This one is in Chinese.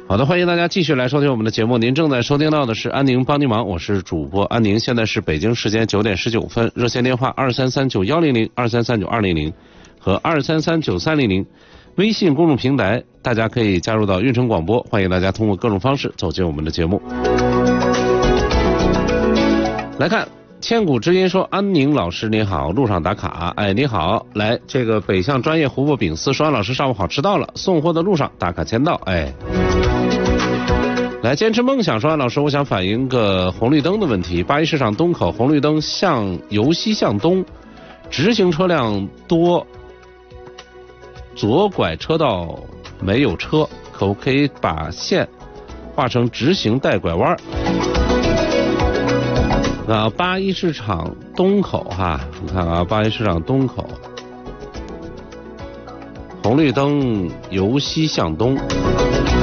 好的，欢迎大家继续来收听我们的节目。您正在收听到的是安宁帮您忙，我是主播安宁。现在是北京时间9点19分，热线电话2339-100、2339-200和2339-300。微信公众平台大家可以加入到运城广播，欢迎大家通过各种方式走进我们的节目。来看千古知音说，安宁老师你好，路上打卡。哎，你好，来这个北向专业湖泊饼丝说，安老师上午好，迟到了，送货的路上打卡签到。哎，来坚持梦想说，安老师我想反映个红绿灯的问题。八一市场东口红绿灯由西向东，直行车辆多，左拐车道没有车，可不可以把线画成直行带拐弯？八一市场东口哈，你看啊，八一市场东口红绿灯由西向东。